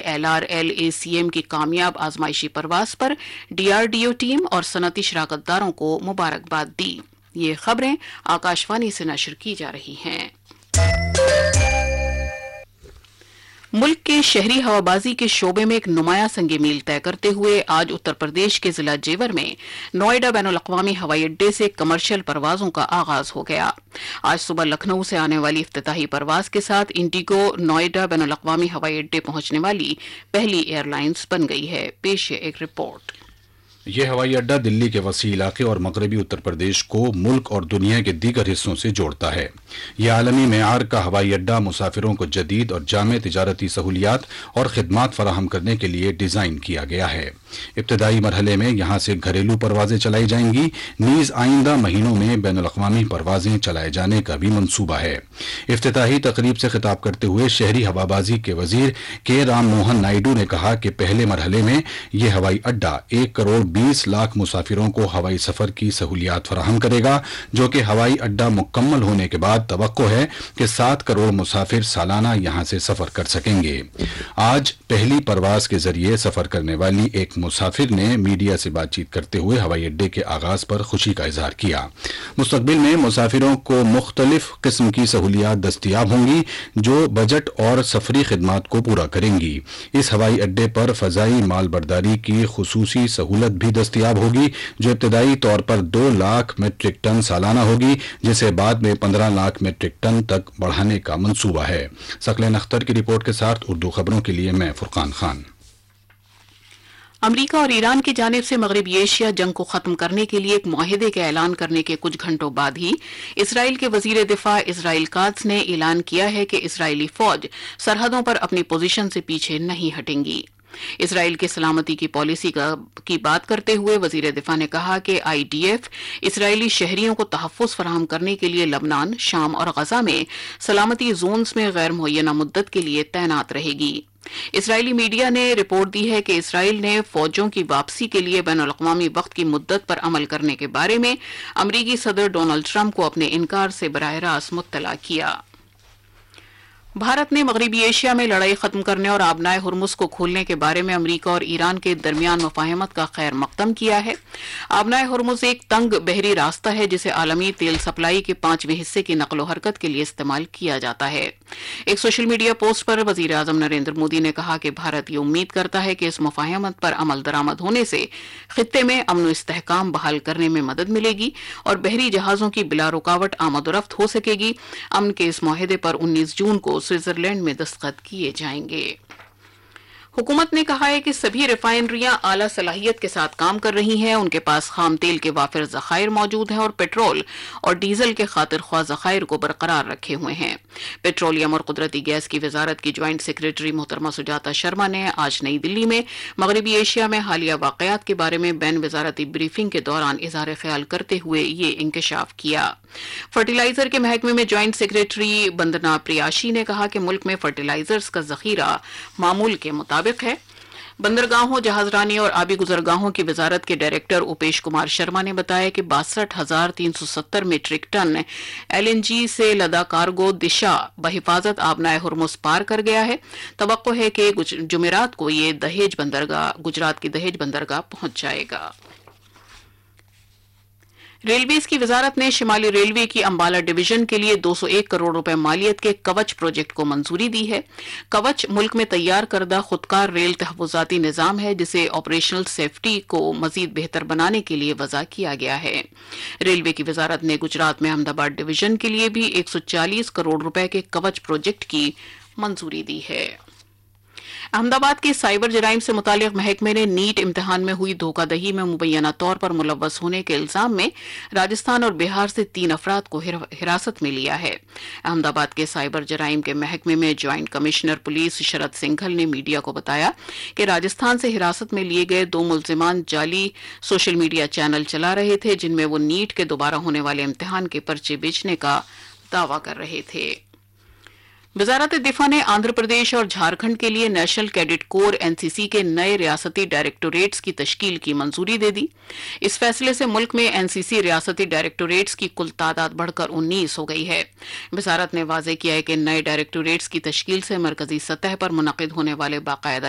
LRL-ACM کی کامیاب آزمائشی پرواز پر DRDO ٹیم اور صنعتی شراکت داروں کو مبارکباد دی۔ یہ خبریں آکاشوانی سے نشر کی جا رہی ہیں۔ ملک کے شہری ہوابازی کے شعبے میں ایک نمایاں سنگ میل طے کرتے ہوئے آج اتر پردیش کے ضلع جیور میں نوئیڈا بین الاقوامی ہوائی اڈے سے کمرشل پروازوں کا آغاز ہو گیا۔ آج صبح لکھنؤ سے آنے والی افتتاحی پرواز کے ساتھ انڈیگو نوئیڈا بین الاقوامی ہوائی اڈے پہنچنے والی پہلی ایئر لائنز بن گئی ہے۔ پیش ہے ایک رپورٹ۔ یہ ہوائی اڈہ دلی کے وسیع علاقے اور مغربی اتر پردیش کو ملک اور دنیا کے دیگر حصوں سے جوڑتا ہے۔ یہ عالمی معیار کا ہوائی اڈہ مسافروں کو جدید اور جامع تجارتی سہولیات اور خدمات فراہم کرنے کے لیے ڈیزائن کیا گیا ہے۔ ابتدائی مرحلے میں یہاں سے گھریلو پروازیں چلائی جائیں گی، نیز آئندہ مہینوں میں بین الاقوامی پروازیں چلائے جانے کا بھی منصوبہ ہے۔ افتتاحی تقریب سے خطاب کرتے ہوئے شہری ہوابازی کے وزیر کے رام موہن نائیڈو نے کہا کہ پہلے مرحلے میں یہ ہوائی اڈہ 1.20 کروڑ مسافروں کو ہوائی سفر کی سہولیات فراہم کرے گا، جو کہ ہوائی اڈہ مکمل ہونے کے بعد توقع ہے کہ 7 کروڑ مسافر سالانہ یہاں سے سفر کر سکیں گے۔ آج پہلی پرواز کے ذریعے سفر کرنے والی ایک مسافر نے میڈیا سے بات چیت کرتے ہوئے ہوائی اڈے کے آغاز پر خوشی کا اظہار کیا۔ مستقبل میں مسافروں کو مختلف قسم کی سہولیات دستیاب ہوں گی جو بجٹ اور سفری خدمات کو پورا کریں گی۔ اس ہوائی اڈے پر فضائی مال برداری کی خصوصی سہولت بھی دستیاب ہوگی جو ابتدائی طور پر 2 لاکھ میٹرک ٹن سالانہ ہوگی، جسے بعد میں 15 لاکھ میٹرک ٹن تک بڑھانے کا منصوبہ ہے۔ ثقلین اختر کی رپورٹ کے ساتھ اردو خبروں کے لیے میں فرقان خان۔ امریکہ اور ایران کی جانب سے مغربی ایشیا جنگ کو ختم کرنے کے لیے ایک معاہدے کا اعلان کرنے کے کچھ گھنٹوں بعد ہی اسرائیل کے وزیر دفاع اسرائیل کاتز نے اعلان کیا ہے کہ اسرائیلی فوج سرحدوں پر اپنی پوزیشن سے پیچھے نہیں ہٹیں گی۔ اسرائیل کے سلامتی کی پالیسی کی بات کرتے ہوئے وزیر دفاع نے کہا کہ IDF اسرائیلی شہریوں کو تحفظ فراہم کرنے کے لیے لبنان، شام اور غزہ میں سلامتی زونز میں غیر معینہ مدت کے لیے تعینات رہے گی۔ اسرائیلی میڈیا نے رپورٹ دی ہے کہ اسرائیل نے فوجوں کی واپسی کے لیے بین الاقوامی وقت کی مدت پر عمل کرنے کے بارے میں امریکی صدر ڈونلڈ ٹرمپ کو اپنے انکار سے براہ راست مطلع کیا۔ بھارت نے مغربی ایشیا میں لڑائی ختم کرنے اور آبنائے ہرمز کو کھولنے کے بارے میں امریکہ اور ایران کے درمیان مفاہمت کا خیر مقدم کیا ہے۔ آبنائے ہرمز ایک تنگ بحری راستہ ہے جسے عالمی تیل سپلائی کے 5ویں حصے کی نقل و حرکت کے لیے استعمال کیا جاتا ہے۔ ایک سوشل میڈیا پوسٹ پر وزیر اعظم نریندر مودی نے کہا کہ بھارت یہ امید کرتا ہے کہ اس مفاہمت پر عمل درآمد ہونے سے خطے میں امن و استحکام بحال کرنے میں مدد ملے گی اور بحری جہازوں کی بلا رکاوٹ آمد و رفت ہو سکے گی۔ امن کے اس معاہدے پر 19 جون کو سوئٹزرلینڈ میں دستخط کیے جائیں گے۔ حکومت نے کہا ہے کہ سبھی ریفائنریاں اعلی صلاحیت کے ساتھ کام کر رہی ہیں، ان کے پاس خام تیل کے وافر ذخائر موجود ہیں اور پیٹرول اور ڈیزل کے خاطر خواہ ذخائر کو برقرار رکھے ہوئے ہیں۔ پیٹرولیم اور قدرتی گیس کی وزارت کی جوائنٹ سیکریٹری محترمہ سجاتا شرما نے آج نئی دلی میں مغربی ایشیا میں حالیہ واقعات کے بارے میں بین وزارتی بریفنگ کے دوران اظہار خیال کرتے ہوئے یہ انکشاف کیا۔ فرٹیلائزر کے محکمے میں جوائنٹ سیکریٹری بندنا پریاشی نے کہا کہ ملک میں فرٹیلائزرز کا ذخیرہ معمول کے مطابق ہے۔ بندرگاہوں، جہاز رانی اور آبی گزرگاہوں کی وزارت کے ڈائریکٹر اپیش کمار شرما نے بتایا کہ 62,370 میٹرک ٹن LNG سے لدا کارگو دشا بحفاظت آبنائے ہرمز پار کر گیا ہے۔ توقع ہے کہ جمعرات کو یہ گجرات کی دہیج بندرگاہ پہنچ جائے گا۔ ریلویز کی وزارت نے شمالی ریلوے کی امبالہ ڈویژن کے لیے 201 کروڑ روپے مالیت کے کوچ پروجیکٹ کو منظوری دی ہے۔ کوچ ملک میں تیار کردہ خودکار ریل تحفظاتی نظام ہے جسے آپریشنل سیفٹی کو مزید بہتر بنانے کے لیے وضع کیا گیا ہے۔ ریلوے کی وزارت نے گجرات میں احمد آباد ڈویژن کے لیے بھی 140 کروڑ روپے کے کوچ پروجیکٹ کی منظوری دی ہے۔ احمد آباد کے سائبر جرائم سے متعلق محکمے نے نیٹ امتحان میں ہوئی دھوکہ دہی میں مبینہ طور پر ملوث ہونے کے الزام میں راجستھان اور بہار سے 3 افراد کو حراست میں لیا ہے۔ احمد آباد کے سائبر جرائم کے محکمے میں جوائنٹ کمشنر پولیس شرد سنگھل نے میڈیا کو بتایا کہ راجستھان سے حراست میں لیے گئے 2 ملزمان جعلی سوشل میڈیا چینل چلا رہے تھے جن میں وہ نیٹ کے دوبارہ ہونے والے امتحان کے پرچے بیچنے کا دعویٰ کر رہے تھے۔ وزارت دفاع نے آندھر پردیش اور جھارکھنڈ کے لیے نیشنل کیڈٹ کور NCC کے نئے ریاستی ڈائریکٹوریٹس کی تشکیل کی منظوری دے دی۔ اس فیصلے سے ملک میں NCC ریاستی ڈائریکٹوریٹس کی کل تعداد بڑھ کر 19 ہو گئی ہے۔ وزارت نے واضح کیا ہے کہ نئے ڈائریکٹوریٹس کی تشکیل سے مرکزی سطح پر منعقد ہونے والے باقاعدہ